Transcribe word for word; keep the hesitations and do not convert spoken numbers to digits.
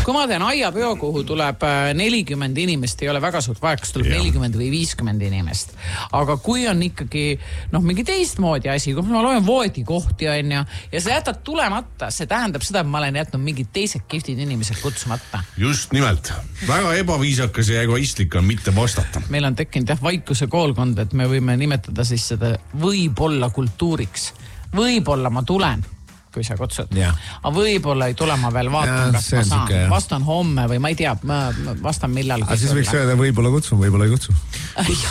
kui ma teen aiapeo, kuhu tuleb nelikümmend inimest, ei ole väga suurt vaja, kas tuleb ja. nelikümmend või viiskümmend inimest. Aga kui on ikkagi noh, mingi teistmoodi asi, kui ma loen voodikohti on ja, ja sa jätad tulemata, see tähendab seda, et ma olen jätnud mingid teised kiftid inimesed kutsumata. Just nimelt. Väga ebaviisakas ja egoistlik on mitte vastata. Meil on tekkinud jah vaikuse koolkond, et me võime nimetada siis seda võib-olla kultuuriks. Võib-olla ma tulen, kui sa kutsud. Ja. Aga võib-olla ei tule ma veel vaatan, kas ma saan. Sikke, vastan homme või ma ei tea, ma vastan millal. Aga siis võiks öelda, võib-olla kutsun, võib-olla ei kutsu.